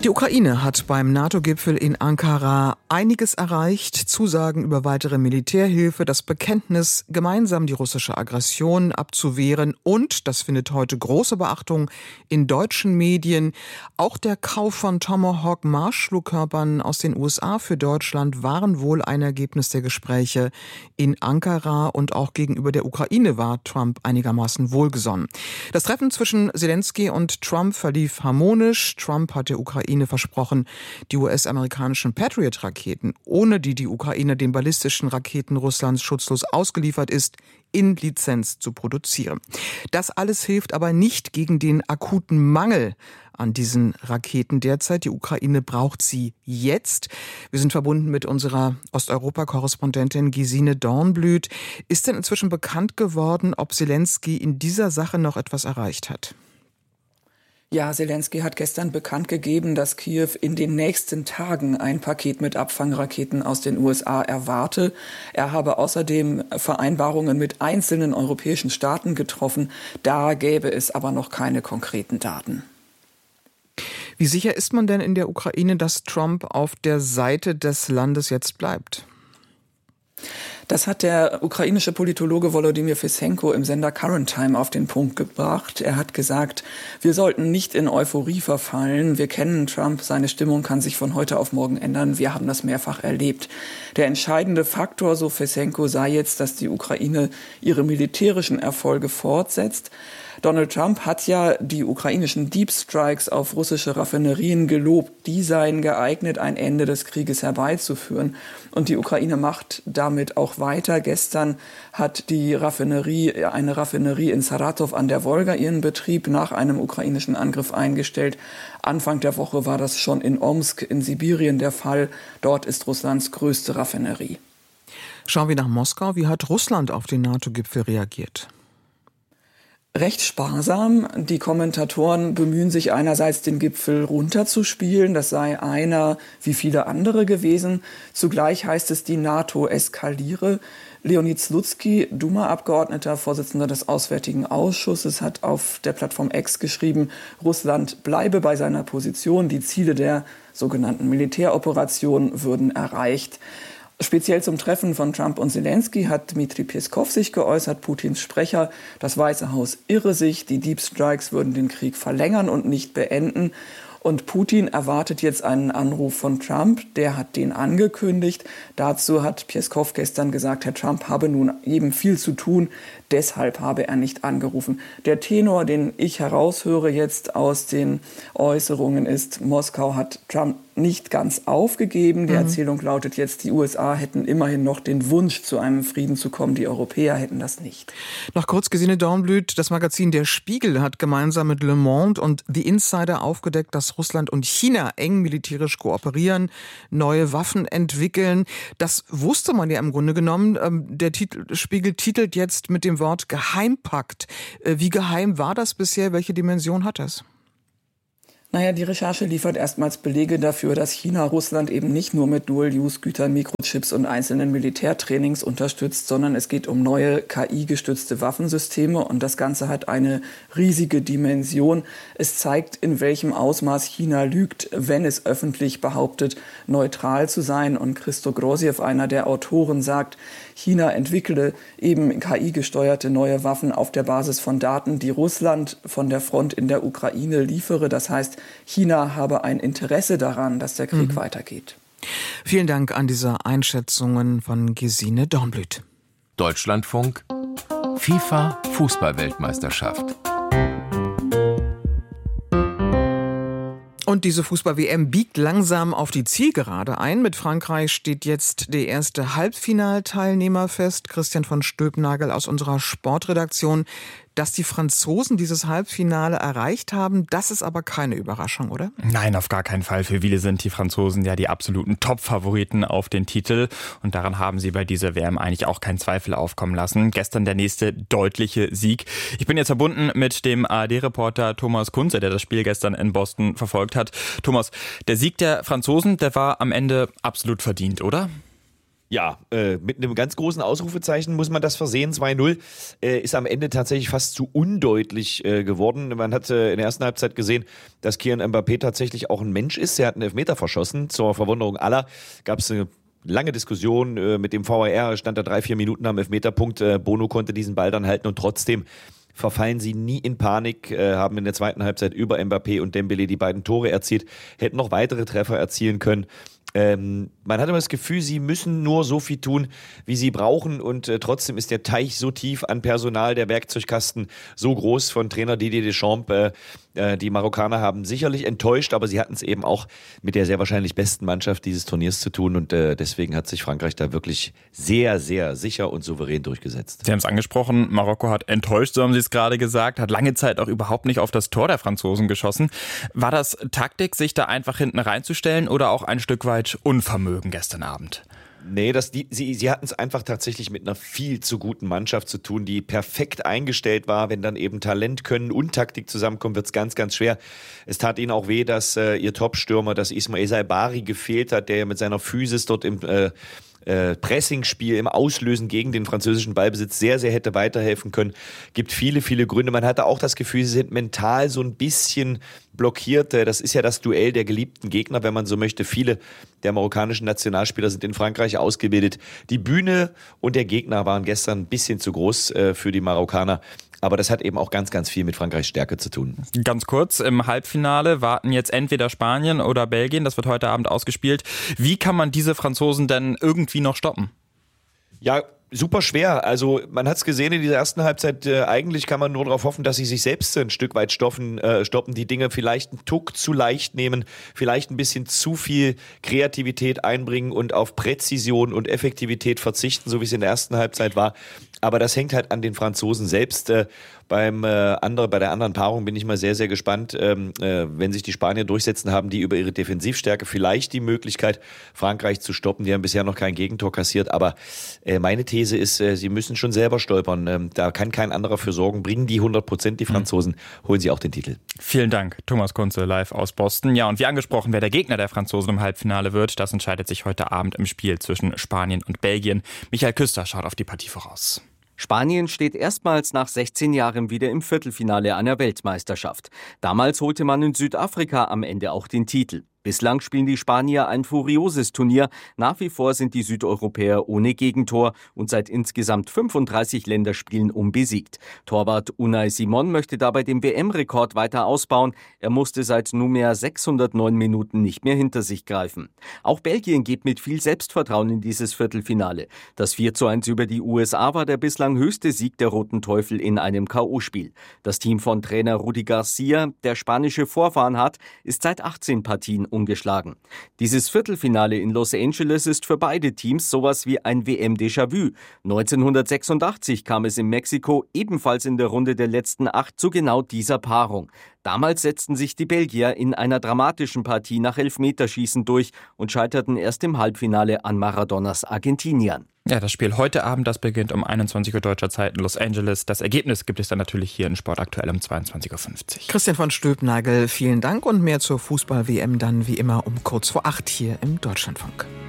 Die Ukraine hat beim NATO-Gipfel in Ankara einiges erreicht. Zusagen über weitere Militärhilfe, das Bekenntnis, gemeinsam die russische Aggression abzuwehren und, das findet heute große Beachtung in deutschen Medien, auch der Kauf von Tomahawk-Marschflugkörpern aus den USA für Deutschland waren wohl ein Ergebnis der Gespräche in Ankara, und auch gegenüber der Ukraine war Trump einigermaßen wohlgesonnen. Das Treffen zwischen Selenskyj und Trump verlief harmonisch. Trump hat der Ukraine versprochen, die US-amerikanischen Patriot-Raketen, ohne die Ukraine den ballistischen Raketen Russlands schutzlos ausgeliefert ist, in Lizenz zu produzieren. Das alles hilft aber nicht gegen den akuten Mangel an diesen Raketen derzeit. Die Ukraine braucht sie jetzt. Wir sind verbunden mit unserer Osteuropa-Korrespondentin Gesine Dornblüt. Ist denn inzwischen bekannt geworden, ob Selenskyj in dieser Sache noch etwas erreicht hat? Ja, Selenskyj hat gestern bekannt gegeben, dass Kiew in den nächsten Tagen ein Paket mit Abfangraketen aus den USA erwarte. Er habe außerdem Vereinbarungen mit einzelnen europäischen Staaten getroffen. Da gäbe es aber noch keine konkreten Daten. Wie sicher ist man denn in der Ukraine, dass Trump auf der Seite des Landes jetzt bleibt? Das hat der ukrainische Politologe Volodymyr Fesenko im Sender Current Time auf den Punkt gebracht. Er hat gesagt, wir sollten nicht in Euphorie verfallen. Wir kennen Trump, seine Stimmung kann sich von heute auf morgen ändern. Wir haben das mehrfach erlebt. Der entscheidende Faktor, so Fesenko, sei jetzt, dass die Ukraine ihre militärischen Erfolge fortsetzt. Donald Trump hat ja die ukrainischen Deep Strikes auf russische Raffinerien gelobt. Die seien geeignet, ein Ende des Krieges herbeizuführen. Und die Ukraine macht damit auch weiter. Gestern hat eine Raffinerie in Saratow an der Wolga ihren Betrieb nach einem ukrainischen Angriff eingestellt. Anfang der Woche war das schon in Omsk in Sibirien der Fall. Dort ist Russlands größte Raffinerie. Schauen wir nach Moskau. Wie hat Russland auf den NATO-Gipfel reagiert? Recht sparsam. Die Kommentatoren bemühen sich einerseits, den Gipfel runterzuspielen. Das sei einer wie viele andere gewesen. Zugleich heißt es, die NATO eskaliere. Leonid Slutsky, Duma-Abgeordneter, Vorsitzender des Auswärtigen Ausschusses, hat auf der Plattform X geschrieben, Russland bleibe bei seiner Position. Die Ziele der sogenannten Militäroperation würden erreicht. Speziell zum Treffen von Trump und Selenskyj hat Dmitri Peskov sich geäußert, Putins Sprecher. Das Weiße Haus irre sich, die Deep Strikes würden den Krieg verlängern und nicht beenden. Und Putin erwartet jetzt einen Anruf von Trump, der hat den angekündigt. Dazu hat Peskov gestern gesagt, Herr Trump habe nun eben viel zu tun, deshalb habe er nicht angerufen. Der Tenor, den ich heraushöre jetzt aus den Äußerungen ist, Moskau hat Trump nicht ganz aufgegeben. Die Erzählung lautet jetzt, die USA hätten immerhin noch den Wunsch, zu einem Frieden zu kommen. Die Europäer hätten das nicht. Noch kurz, Gesine Dornblüt, das Magazin Der Spiegel hat gemeinsam mit Le Monde und The Insider aufgedeckt, dass Russland und China eng militärisch kooperieren, neue Waffen entwickeln. Das wusste man ja im Grunde genommen. Der Spiegel titelt jetzt mit dem Wort Geheimpakt. Wie geheim war das bisher? Welche Dimension hat das? Naja, die Recherche liefert erstmals Belege dafür, dass China Russland eben nicht nur mit Dual-Use-Gütern, Mikrochips und einzelnen Militärtrainings unterstützt, sondern es geht um neue KI-gestützte Waffensysteme und das Ganze hat eine riesige Dimension. Es zeigt, in welchem Ausmaß China lügt, wenn es öffentlich behauptet, neutral zu sein. Und Christo Grosjew, einer der Autoren, sagt, China entwickle eben KI-gesteuerte neue Waffen auf der Basis von Daten, die Russland von der Front in der Ukraine liefere. Das heißt, China habe ein Interesse daran, dass der Krieg weitergeht. Vielen Dank an diese Einschätzungen von Gesine Dornblüt. Deutschlandfunk FIFA Fußball-Weltmeisterschaft. Und diese Fußball-WM biegt langsam auf die Zielgerade ein. Mit Frankreich steht jetzt der erste Halbfinalteilnehmer fest. Christian von Stülpnagel aus unserer Sportredaktion. Dass die Franzosen dieses Halbfinale erreicht haben, das ist aber keine Überraschung, oder? Nein, auf gar keinen Fall. Für viele sind die Franzosen ja die absoluten Top-Favoriten auf den Titel. Und daran haben sie bei dieser WM eigentlich auch keinen Zweifel aufkommen lassen. Gestern der nächste deutliche Sieg. Ich bin jetzt verbunden mit dem ARD-Reporter Thomas Kunze, der das Spiel gestern in Boston verfolgt hat. Thomas, der Sieg der Franzosen, der war am Ende absolut verdient, oder? Ja, mit einem ganz großen Ausrufezeichen muss man das versehen. 2-0 ist am Ende tatsächlich fast zu undeutlich geworden. Man hat in der ersten Halbzeit gesehen, dass Kylian Mbappé tatsächlich auch ein Mensch ist. Er hat einen Elfmeter verschossen. Zur Verwunderung aller gab es eine lange Diskussion mit dem VAR. Stand da 3-4 Minuten am Elfmeterpunkt. Bono konnte diesen Ball dann halten und trotzdem verfallen sie nie in Panik, haben in der zweiten Halbzeit über Mbappé und Dembélé die beiden Tore erzielt, hätten noch weitere Treffer erzielen können. Man hat immer das Gefühl, sie müssen nur so viel tun, wie sie brauchen und trotzdem ist der Teich so tief an Personal, der Werkzeugkasten so groß von Trainer Didier Deschamps. Die Marokkaner haben sicherlich enttäuscht, aber sie hatten es eben auch mit der sehr wahrscheinlich besten Mannschaft dieses Turniers zu tun und deswegen hat sich Frankreich da wirklich sehr, sehr sicher und souverän durchgesetzt. Sie haben es angesprochen, Marokko hat enttäuscht, so haben Sie es gerade gesagt, hat lange Zeit auch überhaupt nicht auf das Tor der Franzosen geschossen. War das Taktik, sich da einfach hinten reinzustellen oder auch ein Stück weit Unvermögen gestern Abend? Nee, sie hatten es einfach tatsächlich mit einer viel zu guten Mannschaft zu tun, die perfekt eingestellt war. Wenn dann eben Talent, Können und Taktik zusammenkommen, wird es ganz, ganz schwer. Es tat ihnen auch weh, dass ihr Top-Stürmer, dass Ismail Saibari gefehlt hat, der mit seiner Physis dort im Pressingspiel, im Auslösen gegen den französischen Ballbesitz sehr, sehr hätte weiterhelfen können. Gibt viele, viele Gründe. Man hatte auch das Gefühl, sie sind mental so ein bisschen blockiert. Das ist ja das Duell der geliebten Gegner, wenn man so möchte. Viele der marokkanischen Nationalspieler sind in Frankreich ausgebildet. Die Bühne und der Gegner waren gestern ein bisschen zu groß für die Marokkaner. Aber das hat eben auch ganz, ganz viel mit Frankreichs Stärke zu tun. Ganz kurz, im Halbfinale warten jetzt entweder Spanien oder Belgien. Das wird heute Abend ausgespielt. Wie kann man diese Franzosen denn irgendwie noch stoppen? Ja, super schwer. Also man hat es gesehen in dieser ersten Halbzeit, eigentlich kann man nur darauf hoffen, dass sie sich selbst ein Stück weit stoppen, die Dinge vielleicht einen Tuck zu leicht nehmen, vielleicht ein bisschen zu viel Kreativität einbringen und auf Präzision und Effektivität verzichten, so wie es in der ersten Halbzeit war. Aber das hängt halt an den Franzosen selbst. Bei der anderen Paarung bin ich mal sehr, sehr gespannt. Wenn sich die Spanier durchsetzen, haben die über ihre Defensivstärke vielleicht die Möglichkeit, Frankreich zu stoppen. Die haben bisher noch kein Gegentor kassiert. Aber meine These ist, sie müssen schon selber stolpern. Da kann kein anderer für sorgen. Bringen die 100% die Franzosen, holen sie auch den Titel. Vielen Dank, Thomas Kunze, live aus Boston. Ja, und wie angesprochen, wer der Gegner der Franzosen im Halbfinale wird, das entscheidet sich heute Abend im Spiel zwischen Spanien und Belgien. Michael Küster schaut auf die Partie voraus. Spanien steht erstmals nach 16 Jahren wieder im Viertelfinale einer Weltmeisterschaft. Damals holte man in Südafrika am Ende auch den Titel. Bislang spielen die Spanier ein furioses Turnier. Nach wie vor sind die Südeuropäer ohne Gegentor und seit insgesamt 35 Länderspielen unbesiegt. Torwart Unai Simon möchte dabei den WM-Rekord weiter ausbauen. Er musste seit nunmehr 609 Minuten nicht mehr hinter sich greifen. Auch Belgien geht mit viel Selbstvertrauen in dieses Viertelfinale. Das 4:1 über die USA war der bislang höchste Sieg der Roten Teufel in einem K.O.-Spiel. Das Team von Trainer Rudi Garcia, der spanische Vorfahren hat, ist seit 18 Partien ungeschlagen. Dieses Viertelfinale in Los Angeles ist für beide Teams sowas wie ein WM-Déjà-vu. 1986 kam es in Mexiko ebenfalls in der Runde der letzten 8 zu genau dieser Paarung. Damals setzten sich die Belgier in einer dramatischen Partie nach Elfmeterschießen durch und scheiterten erst im Halbfinale an Maradonas Argentiniern. Ja, das Spiel heute Abend, das beginnt um 21 Uhr deutscher Zeit in Los Angeles. Das Ergebnis gibt es dann natürlich hier in Sport aktuell um 22.50 Uhr. Christian von Stülpnagel, vielen Dank und mehr zur Fußball-WM dann wie immer um kurz vor 8 hier im Deutschlandfunk.